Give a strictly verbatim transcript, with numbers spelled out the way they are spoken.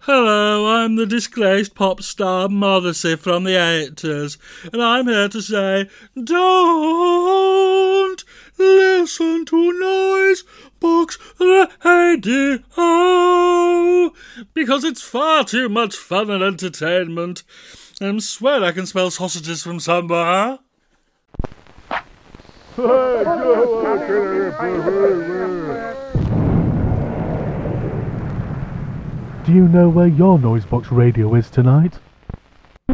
Hello, I'm the disgraced pop star Morrissey from the eighties, and I'm here to say, don't listen to Noise Box Radio, because it's far too much fun and entertainment. I swear I can smell sausages from somewhere. Do you know where your Noisebox radio is tonight?